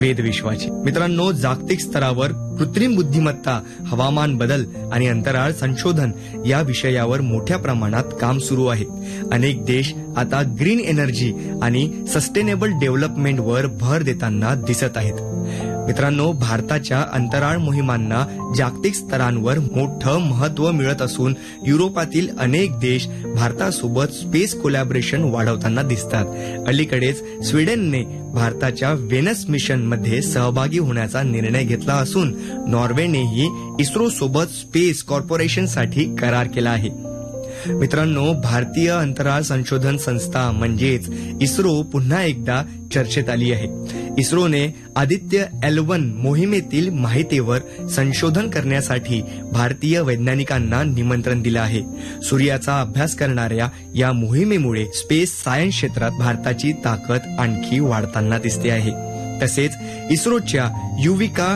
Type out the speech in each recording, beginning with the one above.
वेदविश्वाची. मित्रांनो, जागतिक स्तरावर कृत्रिम बुद्धिमत्ता, हवामान बदल आणि अंतराळ संशोधन या विषयावर मोठ्या प्रमाणात काम सुरू आहे. अनेक देश आता ग्रीन एनर्जी आणि सस्टेनेबल डेव्हलपमेंटवर भर देताना दिसत आहेत. मित्रांनो, भारताच्या अंतराळ मोहिमांना जागतिक स्तरांवर मोठं महत्व मिळत असून युरोपातील अनेक देश भारतासोबत स्पेस कोलॅबोरेशन वाढवताना दिसतात. अलीकडेच स्वीडनने भारताच्या व्हेनस मिशनमध्ये सहभागी होण्याचा निर्णय घेतला असून नॉर्वेनेही इस्रो सोबत स्पेस कॉर्पोरेशनसाठी करार केला आहे. मित्रांनो, भारतीय अंतराळ संशोधन संस्था म्हणजेच इस्रो पुन्हा एकदा चर्चेत आली आहे. इस्रोने आदित्य L1 मोहिमेतील माहितीवर संशोधन करण्यासाठी भारतीय वैज्ञानिकांना निमंत्रण दिलं आहे. सूर्याचा अभ्यास करणाऱ्या या मोहिमेमुळे स्पेस सायन्स क्षेत्रात भारताची ताकद आणखी वाढताना दिसते आहे. तसेच इस्रोच्या युविका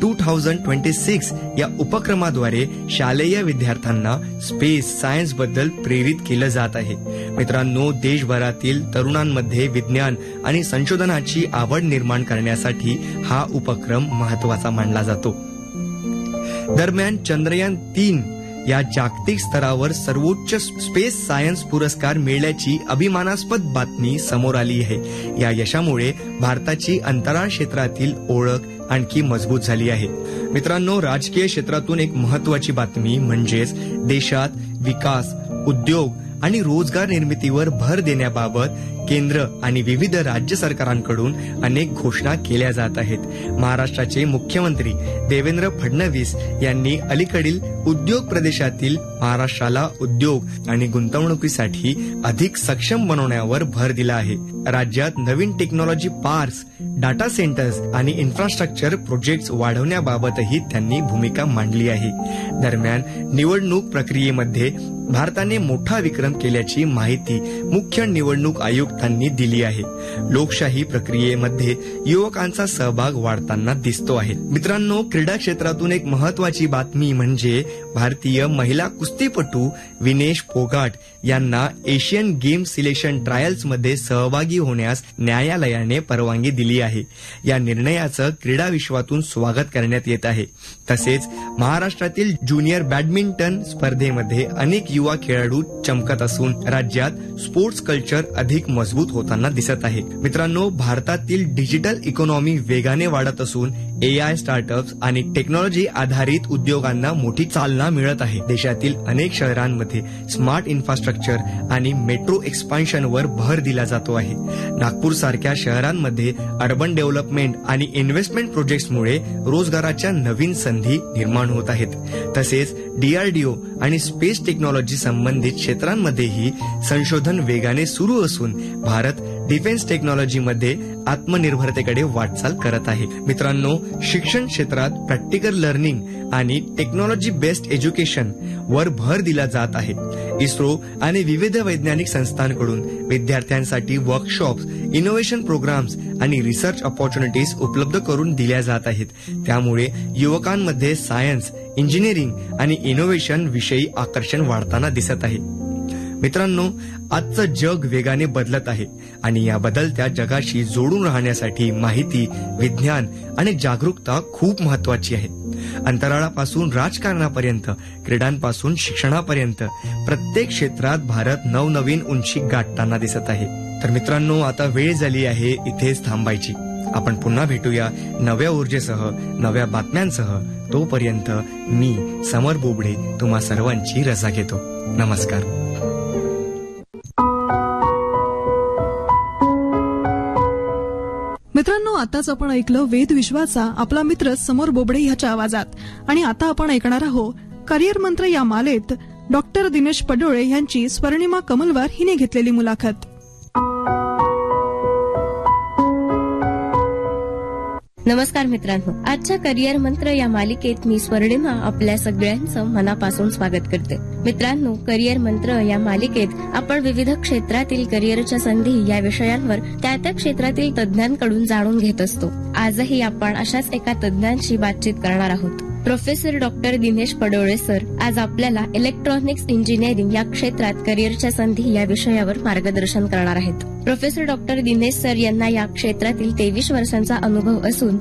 2026 या उपक्रमाद्वारे शालेय विद्यार्थ्यांना स्पेस सायन्स बद्दल प्रेरित केलं जात आहे. मित्रांनो, देशभरातील तरुणांमध्ये विज्ञान आणि संशोधनाची आवड निर्माण करण्यासाठी हा उपक्रम महत्वाचा मानला जातो. दरम्यान चंद्रयान 3 या जागतिक स्तरावर सर्वोच्च स्पेस सायन्स पुरस्कार मिळाल्याची अभिमानास्पद बातमी समोर आली आहे. या यशामुळे भारताची अंतराळ क्षेत्रातील ओळख आणखी मजबूत झाली आहे. मित्रांनो, राजकीय क्षेत्रातून एक महत्वाची बातमी म्हणजेच देशात विकास, उद्योग आणि रोजगार निर्मितीवर भर देण्याबाबत केंद्र आणि विविध राज्य सरकारांकडून अनेक घोषणा केल्या जात आहेत. महाराष्ट्राचे मुख्यमंत्री देवेंद्र फडणवीस यांनी अलीकडील उद्योग प्रदेशातील महाराष्ट्राला उद्योग आणि गुंतवणुकीसाठी अधिक सक्षम बनवण्यावर भर दिला आहे. राज्यात नवीन टेक्नॉलॉजी पार्क्स, डाटा सेंटर्स आणि इन्फ्रास्ट्रक्चर प्रोजेक्ट्स वाढवण्याबाबतही त्यांनी भूमिका मांडली आहे. दरम्यान निवडणूक प्रक्रियेमध्ये भारताने मोठा विक्रम केल्याची माहिती मुख्य निवडणूक आयुक्तांनी दिली आहे. लोकशाही प्रक्रियेमध्ये युवकांचा सहभाग वाढताना दिसतो आहे. मित्रांनो, क्रीडा क्षेत्रातून एक महत्वाची बातमी म्हणजे भारतीय महिला कुस्तीपटू विनेश फोगाट यांना एशियन गेम सिलेक्शन ट्रायल्समध्ये सहभागी होण्यास न्यायालयाने परवानगी दिली आहे. या निर्णयाचं क्रीडा विश्वातून स्वागत करण्यात येत आहे. तसेच महाराष्ट्रातील ज्युनियर बॅडमिंटन स्पर्धेमध्ये अनेक युवा खेळाडू चमकत असून राज्यात स्पोर्ट्स कल्चर अधिक मजबूत होताना दिसत आहे. मित्रांनो, भारतातील डिजिटल इकॉनॉमी वेगाने वाढत असून AI स्टार्टअप्स आणि टेक्नॉलॉजी आधारित उद्योगांना मोठी चालना मिळत आहे. देशातील अनेक शहरांमध्ये स्मार्ट इन्फ्रास्ट्रक्चर आणि मेट्रो एक्सपान्शनवर भर दिला जातो आहे. नागपूर सारख्या शहरांमध्ये अर्बन डेव्हलपमेंट आणि इन्व्हेस्टमेंट प्रोजेक्ट्समुळे रोजगाराच्या नवीन संधी निर्माण होत आहेत. तसेच DRDO आणि स्पेस टेक्नॉलॉजी संबंधित क्षेत्रांमध्येही संशोधन वेगाने सुरू असून भारत डिफेन्स टेक्नॉलॉजीमध्ये आत्मनिर्भरतेकडे वाटचाल करत आहे. मित्रांनो, शिक्षण क्षेत्रात प्रॅक्टिकल लर्निंग आणि टेक्नॉलॉजी बेस्ड एज्युकेशन वर भर दिला जात आहे. इस्रो आणि विविध वैज्ञानिक संस्थांकडून विद्यार्थ्यांसाठी वर्कशॉप्स, इनोव्हेशन प्रोग्राम्स आणि रिसर्च ऑपॉर्च्युनिटीज उपलब्ध करून दिल्या जात आहेत. त्यामुळे युवकांमध्ये सायन्स, इंजिनिअरिंग आणि इनोव्हेशन विषयी आकर्षण वाढताना दिसत आहे. मित्रांनो, आजचं जग वेगाने बदलत आहे आणि या बदलत्या जगाशी जोडून राहण्यासाठी माहिती, विज्ञान आणि जागरूकता खूप महत्वाची आहे. अंतराळापासून राजकारणापर्यंत, क्रीडांपासून शिक्षणापर्यंत प्रत्येक क्षेत्रात भारत नवनवीन उंची गाठताना दिसत आहे. तर मित्रांनो, आता वेळ झाली आहे इथेच थांबायची. आपण पुन्हा भेटूया नव्या ऊर्जेसह, नव्या बातम्यांसह. तोपर्यंत मी समर बोबडे तुम्हा सर्वांची रजा घेतो. नमस्कार. मित्रांनो, आताच आपण ऐकलं वेद विश्वाचा आपला मित्र समर बोबडे ह्याच्या आवाजात. आणि आता आपण ऐकणार आहोत करिअर मंत्र या मालेत डॉक्टर दिनेश पडोळे यांची स्वर्णिमा कमलवार हिने घेतलेली मुलाखत. नमस्कार मित्रांनो, आजच्या करिअर मंत्र या मालिकेत मी स्वर्णिमा आपल्या सगळ्यांचं मनापासून स्वागत करते. मित्रांनो, करिअर मंत्र या मालिकेत आपण विविध क्षेत्रातील करिअरच्या संधी या विषयांवर त्या क्षेत्रातील तज्ञांकडून जाणून घेत असतो. आजही आपण अशाच एका तज्ञांशी बातचीत करणार आहोत. Professor doctor Dinesh Padole sir आज आपल्याला इलेक्ट्रॉनिक्स इंजिनिअरिंग या क्षेत्रात करिअरच्या संधी या विषयावर मार्गदर्शन करणार आहेत. प्रोफेसर डॉक्टर दिनेश सर यांना या क्षेत्रातील 23 वर्षांचा अनुभव असून